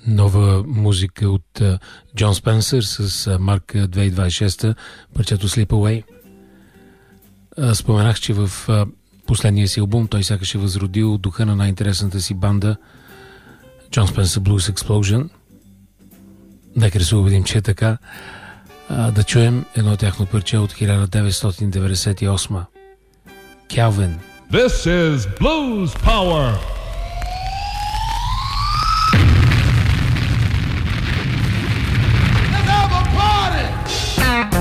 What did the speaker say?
Нова музика от Джон Спенсър с марка 2026, парчето Sleep Away. Споменах, че в последния си албум той сякаш е възродил духа на най-интересната си банда Джон Спенсър Blues Explosion. Нека да се убедим, че е така. Да чуем едно тяхно парче от 1998. Calvin. This is Blues Power.